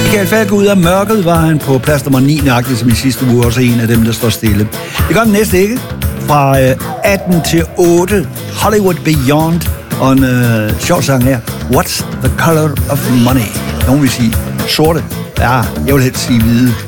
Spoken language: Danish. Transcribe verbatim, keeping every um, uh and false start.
Michael Falk ud af mørket var han på plads nummer ni, nøjagtigt som i sidste uge, også en af dem, der står stille. Det gør den næste ikke. Fra atten til otte, Hollywood Beyond, og en uh, sjov sang her. What's the color of money? Nogen vil sige sorte. Ja, jeg vil helst sige hvide.